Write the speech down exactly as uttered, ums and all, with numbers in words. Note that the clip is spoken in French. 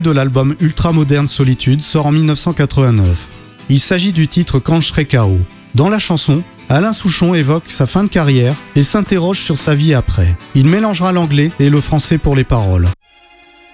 de l'album Ultra Moderne Solitude sort en dix-neuf cent quatre-vingt-neuf. Il s'agit du titre Quand je serai K O. Dans la chanson, Alain Souchon évoque sa fin de carrière et s'interroge sur sa vie après. Il mélangera l'anglais et le français pour les paroles.